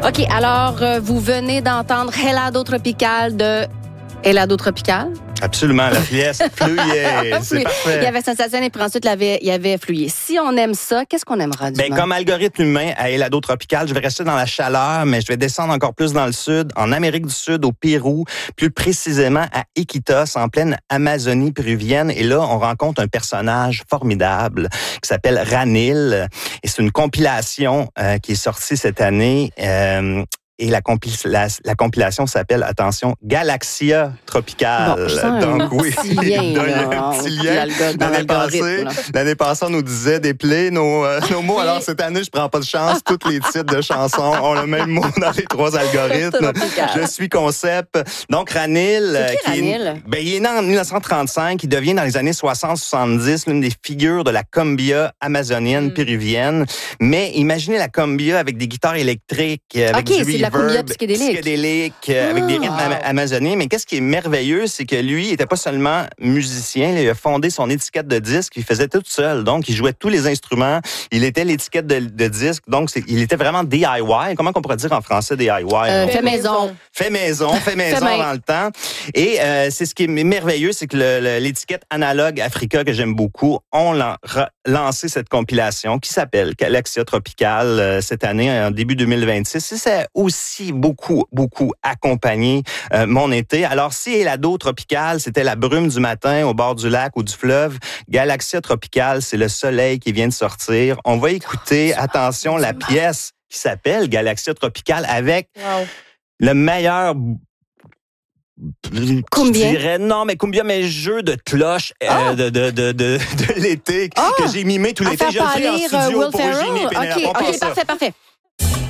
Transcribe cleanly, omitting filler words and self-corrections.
OK, alors, vous venez d'entendre Helado Tropical de Helado Tropical. Absolument, la pièce fluye, c'est parfait. Il y avait Sensation et puis ensuite il y avait fluye. Si on aime ça, qu'est-ce qu'on aimera du Ben, comme algorithme humain à Helado Tropical, je vais rester dans la chaleur, mais je vais descendre encore plus dans le sud, en Amérique du Sud, au Pérou, plus précisément à Iquitos, en pleine Amazonie péruvienne. Et là, on rencontre un personnage formidable qui s'appelle Ranil. Et c'est une compilation qui est sortie cette année. Et la compilation s'appelle, attention, Galaxia Tropical. Bon, je sens donc, oui, petit lien, il y a un petit lien. L'année passée, on nous disait déplier nos mots. Alors, cette année, je prends pas de chance. Tous les titres de chansons ont le même mot dans les 3 algorithmes. Je suis concept. Donc, Ranil. Ranil? Il est né en 1935. Il devient, dans les années 60-70, l'une des figures de la cumbia amazonienne péruvienne. Mais imaginez la cumbia avec des guitares électriques, avec du c'est de la cumbia psychédélique, avec des rythmes amazoniens. Mais qu'est-ce qui est merveilleux, c'est que lui, il était pas seulement musicien, il a fondé son étiquette de disque, il faisait tout seul. Donc, il jouait tous les instruments, il était l'étiquette de disque. Donc, il était vraiment DIY. Comment on pourrait dire en français DIY? Fait maison. Fait maison dans le temps. Et c'est ce qui est merveilleux, c'est que l'étiquette Analogue Africa, que j'aime beaucoup, ont lancé cette compilation qui s'appelle Galaxia Tropical cette année, en début 2026. Et c'est aussi beaucoup accompagné mon été. Alors, si Helado Tropical, c'était la brume du matin au bord du lac ou du fleuve, Galaxia Tropical, c'est le soleil qui vient de sortir. On va écouter, attention, la pièce qui s'appelle Galaxia Tropical avec le meilleur... Cumbia? Je dirais, non, mais cumbia, mais jeu de cloche de l'été que j'ai mimé tout l'été. Je le fais en studio Will pour Eugénie Ferrell? Pénélope. OK, parfait.